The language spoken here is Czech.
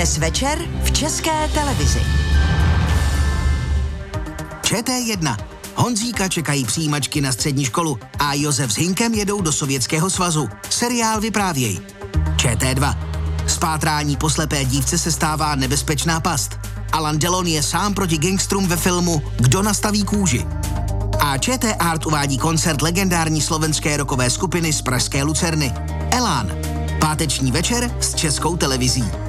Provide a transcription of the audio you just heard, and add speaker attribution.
Speaker 1: Dnes večer v České televizi.
Speaker 2: ČT1. Honzíka čekají přijímačky na střední školu a Josef s Hinkem jedou do Sovětského svazu. Seriál Vyprávěj. ČT2. Spátrání po slepé dívce se stává nebezpečná past. Alain Delon je sám proti gangstrům ve filmu Kdo nastaví kůži. A ČT Art uvádí koncert legendární slovenské rockové skupiny z pražské Lucerny. Elán. Páteční večer s Českou televizí.